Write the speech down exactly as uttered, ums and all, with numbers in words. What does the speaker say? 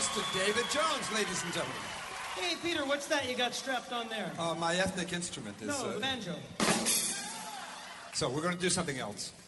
Mister David Jones, ladies and gentlemen. Hey, Peter, what's that you got strapped on there? Uh, my ethnic instrument is... No, uh, the banjo. So we're going to do something else.